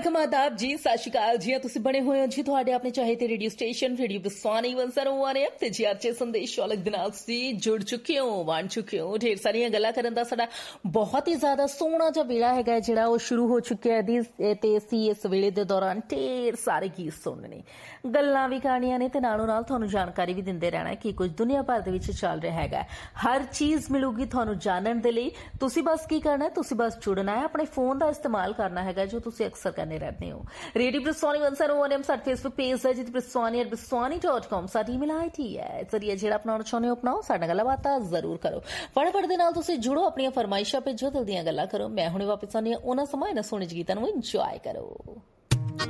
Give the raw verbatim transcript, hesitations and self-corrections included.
Welcome आदाब जी, सत श्री अकाल जी। तुसीं बने हुए हो जी तुहाडे अपने चाहते radio station radio Baswani one zero one F ते जी आरचे संदेश वाले दे नाल तुसीं जुड़ चुके हो, वंड चुके हो। ढेर सारियां गल्लां करन दा साडा बहुत ही ज्यादा सोहना जिहा वेला हैगा जिहड़ा वो शुरू हो चुकिया है ते असीं इस वेले दे दौरान ढेर सारे गीत सुनने, गल्लां भी करनियां ने ते नालों नाल तुहानूं जानकारी भी दिंदे रहना कि कुछ दुनिया भर दे विच चल रहा हैगा। हर चीज़ मिलूगी तुहानूं जानन दे लई। तुसीं बस की करना है, तुसीं बस जुड़ना है, अपने फोन का इस्तेमाल करना है जो तुसीं अक्सर करने रहते हो। Radio Baswani one zero one M साडा फेसबुक पेज है जित Baswani eight Baswani dot com sari email I D है। जरिए जेड़ा अपनाना चाहुंदे हो अपनाओ, साडा गल्लां बातां जरूर करो। फटाफट दे नाल तुसीं जुड़ो, अपनी फरमाइशां भेजो, दिल दियां गल्लां करो। मैं हुणे वापस आनी उन्हां समां इन्हां सोहणे गीतां नूं इंजॉय करो।